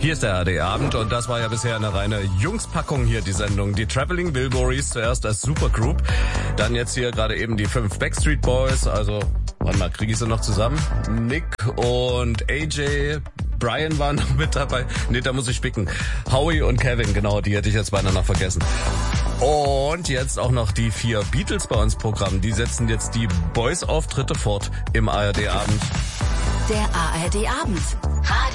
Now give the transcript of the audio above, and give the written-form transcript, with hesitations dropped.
Hier ist der ARD-Abend und das war ja bisher eine reine Jungspackung hier, die Sendung. Die Traveling Wilburys zuerst als Supergroup, dann jetzt hier gerade eben die 5 Backstreet Boys, also, warte mal, kriege ich sie noch zusammen? Nick und AJ, Brian waren noch mit dabei. Nee, da muss ich spicken. Howie und Kevin, genau, die hätte ich jetzt beinahe noch vergessen. Und jetzt auch noch die 4 Beatles bei uns Programm. Die setzen jetzt die Boys-Auftritte fort im ARD-Abend. Der ARD-Abend.